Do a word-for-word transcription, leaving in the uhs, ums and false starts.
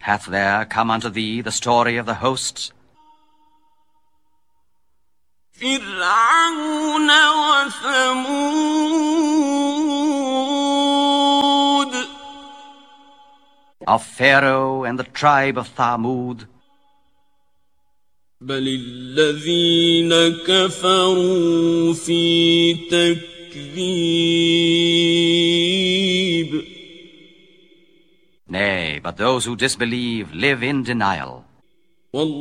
Hath there come unto thee the story of the hosts? فرعون وثمود Of Pharaoh and the tribe of Thamud? بل الذين كفروا في تكذيب Nay, but those who disbelieve live in denial.